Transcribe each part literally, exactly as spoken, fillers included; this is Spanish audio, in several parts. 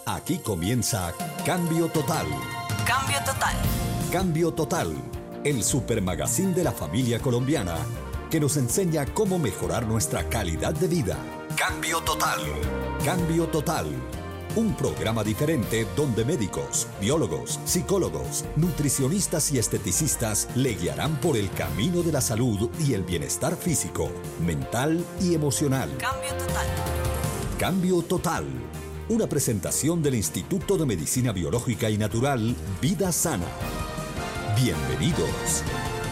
Aquí comienza Cambio Total. Cambio Total. Cambio Total, el supermagazín de la familia colombiana que nos enseña cómo mejorar nuestra calidad de vida. Cambio Total. Cambio Total. Un programa diferente donde médicos, biólogos, psicólogos, nutricionistas y esteticistas le guiarán por el camino de la salud y el bienestar físico, mental y emocional. Cambio Total. Cambio Total. Una presentación del Instituto de Medicina Biológica y Natural Vida Sana. Bienvenidos.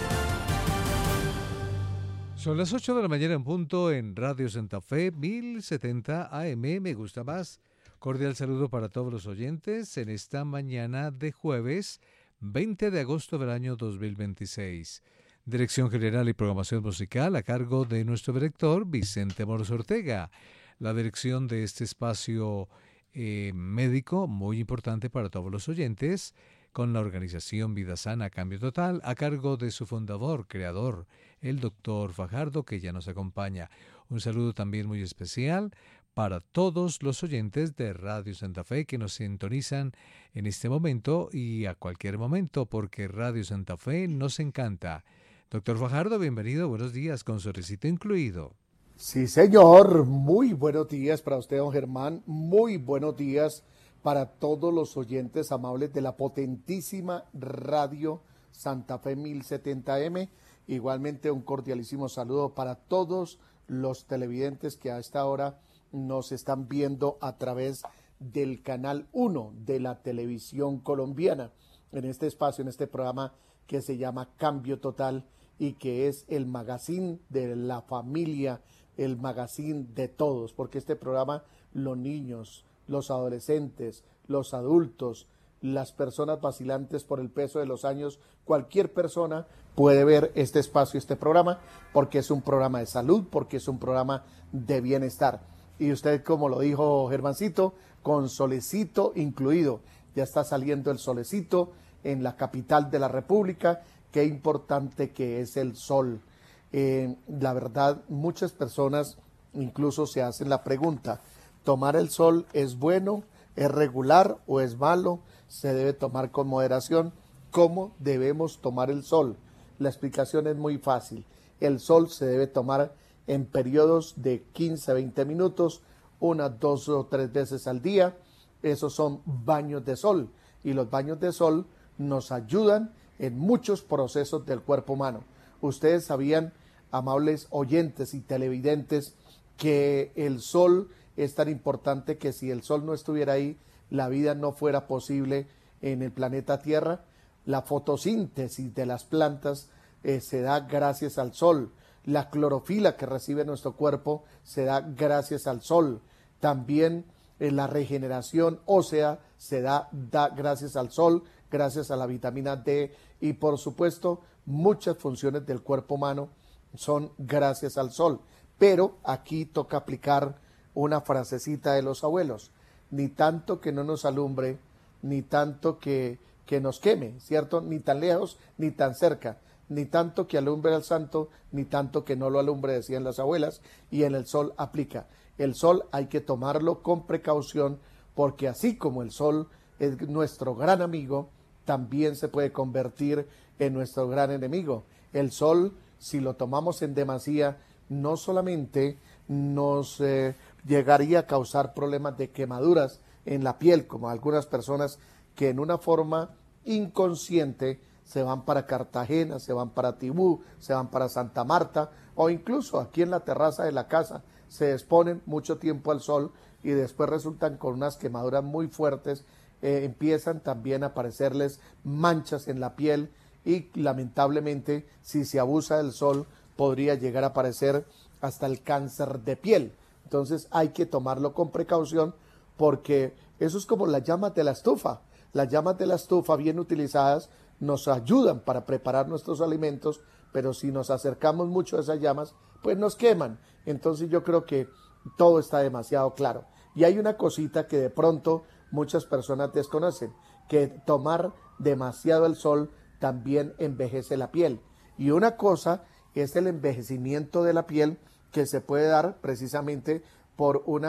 Son las ocho de la mañana en punto en Radio Santa Fe, mil setenta A M. Me gusta más. Cordial saludo para todos los oyentes en esta mañana de jueves veinte de agosto del año dos mil veintiséis. Dirección General y Programación Musical a cargo de nuestro director Vicente Moros Ortega. La dirección de este espacio eh, médico muy importante para todos los oyentes, con la organización Vida Sana Cambio Total a cargo de su fundador, creador, el doctor Fajardo, que ya nos acompaña. Un saludo también muy especial para todos los oyentes de Radio Santa Fe que nos sintonizan en este momento y a cualquier momento, porque Radio Santa Fe nos encanta. Doctor Fajardo, bienvenido, buenos días, con su recito incluido. Sí, señor, muy buenos días para usted, don Germán, muy buenos días para todos los oyentes amables de la potentísima Radio Santa Fe mil setenta A M. Igualmente un cordialísimo saludo para todos los televidentes que a esta hora nos están viendo a través del canal uno de la televisión colombiana, en este espacio, en este programa que se llama Cambio Total y que es el magazine de la familia, el magazine de todos, porque este programa los niños, los adolescentes, los adultos, las personas vacilantes por el peso de los años, cualquier persona puede ver este espacio, este programa, porque es un programa de salud, porque es un programa de bienestar. Y usted, como lo dijo Germancito, con solecito incluido, ya está saliendo el solecito en la capital de la República. Qué importante que es el sol. Eh, la verdad, muchas personas incluso se hacen la pregunta: ¿tomar el sol es bueno, es regular o es malo? ¿Se debe tomar con moderación? ¿Cómo debemos tomar el sol? La explicación es muy fácil. El sol se debe tomar en periodos de quince a veinte minutos, unas dos o tres veces al día. Esos son baños de sol, y los baños de sol nos ayudan en muchos procesos del cuerpo humano. Ustedes sabían, amables oyentes y televidentes, que el sol es tan importante que si el sol no estuviera ahí, la vida no fuera posible en el planeta Tierra. La fotosíntesis de las plantas eh, se da gracias al sol. La clorofila que recibe nuestro cuerpo se da gracias al sol. También eh, la regeneración ósea se da, da gracias al sol, gracias a la vitamina D, y por supuesto muchas funciones del cuerpo humano son gracias al sol. Pero aquí toca aplicar una frasecita de los abuelos: ni tanto que no nos alumbre, ni tanto que, que nos queme, ¿cierto? Ni tan lejos, ni tan cerca, ni tanto que alumbre al santo, ni tanto que no lo alumbre, decían las abuelas, y en el sol aplica. El sol hay que tomarlo con precaución, porque así como el sol es nuestro gran amigo, también se puede convertir en nuestro gran enemigo. El sol, si lo tomamos en demasía, no solamente nos eh, llegaría a causar problemas de quemaduras en la piel, como algunas personas que en una forma inconsciente se van para Cartagena, se van para Tibú, se van para Santa Marta, o incluso aquí en la terraza de la casa se exponen mucho tiempo al sol y después resultan con unas quemaduras muy fuertes. Eh, empiezan también a aparecerles manchas en la piel y lamentablemente, si se abusa del sol, podría llegar a aparecer hasta el cáncer de piel. Entonces hay que tomarlo con precaución, porque eso es como las llamas de la estufa. Las llamas de la estufa bien utilizadas nos ayudan para preparar nuestros alimentos, pero si nos acercamos mucho a esas llamas, pues nos queman. Entonces yo creo que todo está demasiado claro. Y hay una cosita que de pronto muchas personas desconocen, que tomar demasiado el sol también envejece la piel. Y una cosa es el envejecimiento de la piel, que se puede dar precisamente por una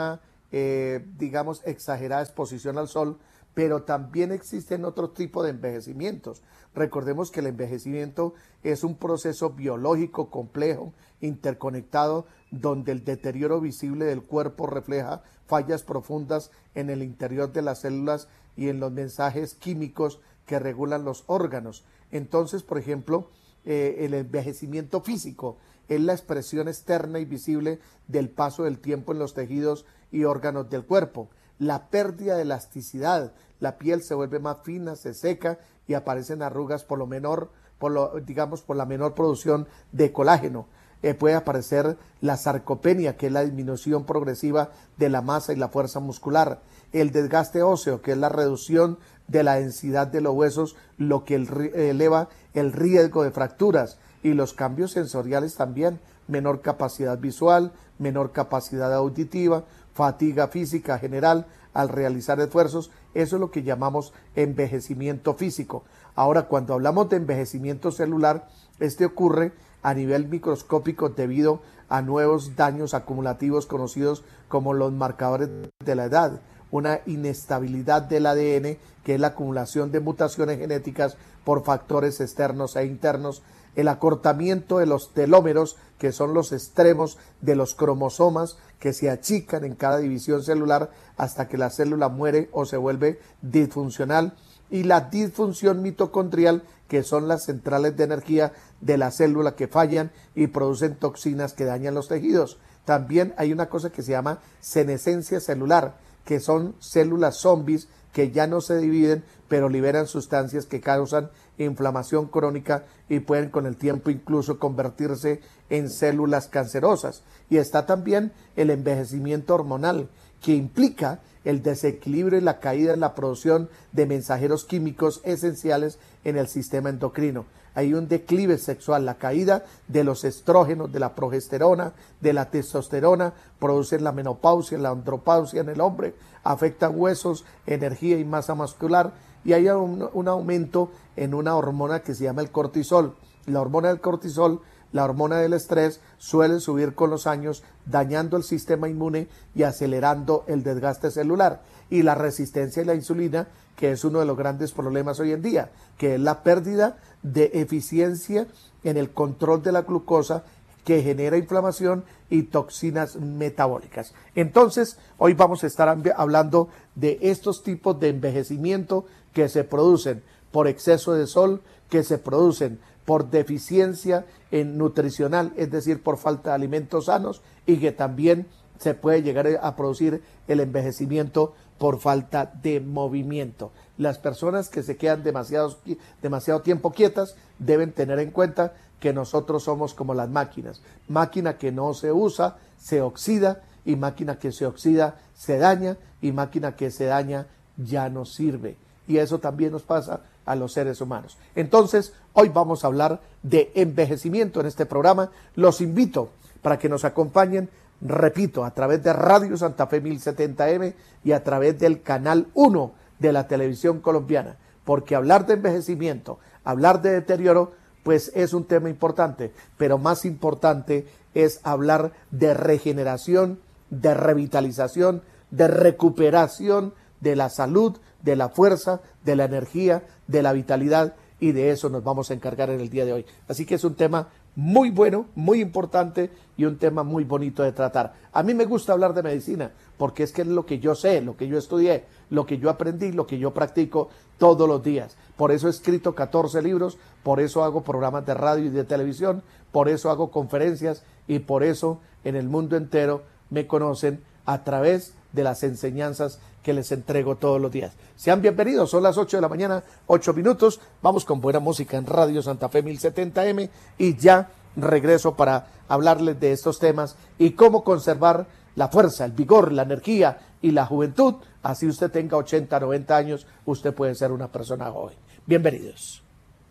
eh, digamos, exagerada exposición al sol, pero también existen otro tipo de envejecimientos. Recordemos que el envejecimiento es un proceso biológico complejo, interconectado, donde el deterioro visible del cuerpo refleja fallas profundas en el interior de las células y en los mensajes químicos que regulan los órganos. Entonces, por ejemplo, eh, el envejecimiento físico es la expresión externa y visible del paso del tiempo en los tejidos y órganos del cuerpo. La pérdida de elasticidad, la piel se vuelve más fina, se seca y aparecen arrugas por lo menor, por lo, digamos, por la menor producción de colágeno. Eh, puede aparecer la sarcopenia, que es la disminución progresiva de la masa y la fuerza muscular, el desgaste óseo, que es la reducción de la densidad de los huesos, lo que el, eleva el riesgo de fracturas, y los cambios sensoriales también, menor capacidad visual, menor capacidad auditiva, fatiga física general al realizar esfuerzos. Eso es lo que llamamos envejecimiento físico. Ahora, cuando hablamos de envejecimiento celular, este ocurre a nivel microscópico debido a nuevos daños acumulativos conocidos como los marcadores de la edad, una inestabilidad del A D N, que es la acumulación de mutaciones genéticas por factores externos e internos, el acortamiento de los telómeros, que son los extremos de los cromosomas que se achican en cada división celular hasta que la célula muere o se vuelve disfuncional, y la disfunción mitocondrial, que son las centrales de energía de la célula que fallan y producen toxinas que dañan los tejidos. También hay una cosa que se llama senescencia celular, que son células zombies que ya no se dividen, pero liberan sustancias que causan inflamación crónica y pueden con el tiempo incluso convertirse en células cancerosas. Y está también el envejecimiento hormonal, que implica el desequilibrio y la caída en la producción de mensajeros químicos esenciales en el sistema endocrino. Hay un declive sexual, la caída de los estrógenos, de la progesterona, de la testosterona, producen la menopausia, la andropausia en el hombre, afectan huesos, energía y masa muscular, y hay un, un aumento en una hormona que se llama el cortisol. La hormona del cortisol, la hormona del estrés, suele subir con los años, dañando el sistema inmune y acelerando el desgaste celular. Y la resistencia a la insulina, que es uno de los grandes problemas hoy en día, que es la pérdida de eficiencia en el control de la glucosa, que genera inflamación y toxinas metabólicas. Entonces, hoy vamos a estar hablando de estos tipos de envejecimiento que se producen por exceso de sol, que se producen por deficiencia en nutricional, es decir, por falta de alimentos sanos, y que también se puede llegar a producir el envejecimiento por falta de movimiento. Las personas que se quedan demasiado, demasiado tiempo quietas deben tener en cuenta que nosotros somos como las máquinas. Máquina que no se usa, se oxida, y máquina que se oxida, se daña, y máquina que se daña, ya no sirve. Y eso también nos pasa a los seres humanos. Entonces, hoy vamos a hablar de envejecimiento en este programa. Los invito para que nos acompañen, repito, a través de Radio Santa Fe mil setenta eme y a través del canal uno de la televisión colombiana, porque hablar de envejecimiento, hablar de deterioro, pues es un tema importante, pero más importante es hablar de regeneración, de revitalización, de recuperación de la salud, de la fuerza, de la energía, de la vitalidad, y de eso nos vamos a encargar en el día de hoy. Así que es un tema muy bueno, muy importante y un tema muy bonito de tratar. A mí me gusta hablar de medicina porque es que es lo que yo sé, lo que yo estudié, lo que yo aprendí, lo que yo practico todos los días. Por eso he escrito catorce libros, por eso hago programas de radio y de televisión, por eso hago conferencias y por eso en el mundo entero me conocen a través de las enseñanzas que les entrego todos los días. Sean bienvenidos, son las ocho de la mañana, ocho minutos, vamos con buena música en Radio Santa Fe mil setenta eme y ya regreso para hablarles de estos temas y cómo conservar la fuerza, el vigor, la energía y la juventud. Así usted tenga ochenta, noventa años, usted puede ser una persona joven. Bienvenidos.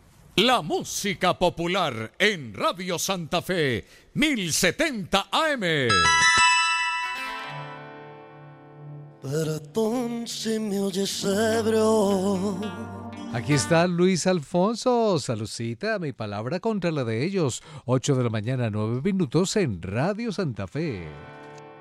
La música popular en Radio Santa Fe mil setenta A M. Perdón si me oyes ebrio. Aquí está Luis Alfonso. Saludcita, mi palabra contra la de ellos. ocho de la mañana, nueve minutos en Radio Santa Fe.